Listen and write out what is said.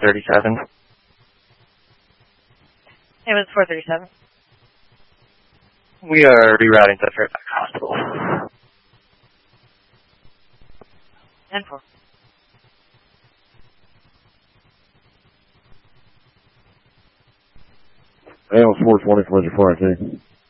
437. It was 437. We are rerouting to Fairfax Hospital. 10-4. Animal 420 for your 4IT.